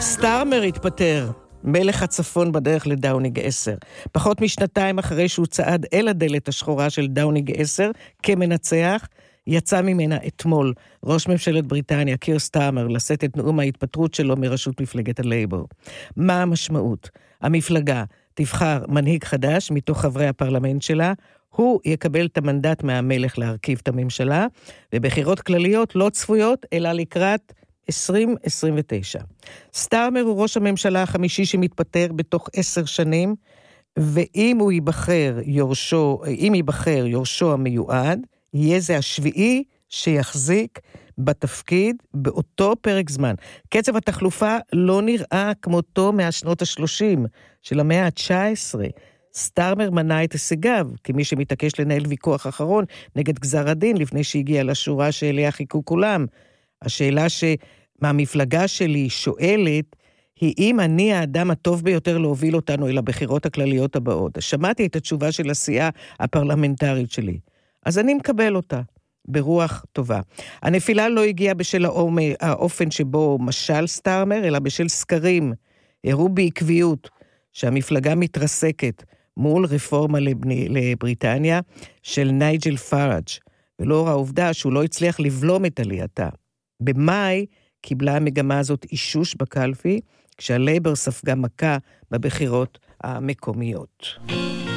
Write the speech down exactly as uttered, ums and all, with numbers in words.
סטארמר התפטר, מלך הצפון בדרך לדאונינג עשר. פחות משנתיים אחרי שהוא צעד אל הדלת השחורה של דאונינג עשר כמנצח, יצא ממנה אתמול ראש ממשלת בריטניה, קיר סטארמר, לשאת את נאום ההתפטרות שלו מראשות מפלגת הלייבור. מה המשמעות? המפלגה תבחר מנהיג חדש מתוך חברי הפרלמנט שלה, הוא יקבל את המנדט מהמלך להרכיב את הממשלה, ובחירות כלליות לא צפויות, אלא לקראת עשרים עשרים ותשע. סטארמר הוא ראש הממשלה החמישי שמתפטר בתוך עשר שנים, ואם הוא ייבחר יורשו, אם ייבחר יורשו המיועד, יהיה זה השביעי שיחזיק בתפקיד באותו פרק זמן. קצב התחלופה לא נראה כמותו מהשנות ה-שלושים של המאה ה-תשע עשרה. סטארמר מנע את הישגיו, כמי שמתעקש לנהל ויכוח אחרון נגד גזר הדין לפני שהגיע לשורה שאליה חיכו כולם. השאלה שמהמפלגה שלי שואלת, היא אם אני האדם הטוב ביותר להוביל אותנו אל הבחירות הכלליות הבאות. שמעתי את התשובה של הסיעה הפרלמנטרית שלי, אז אני מקבל אותה ברוח טובה. הנפילה לא הגיעה בשל האופן שבו משל סטארמר, אלא בשל סקרים. הראו בעקביות שהמפלגה מתרסקת מול רפורמה לבני, לבריטניה של נייג'ל פאראג', ולאור העובדה שהוא לא הצליח לבלום את עלייתה. במאי קיבלה המגמה הזאת אישוש בקלפי, כשהלייבר ספגה מכה בבחירות המקומיות.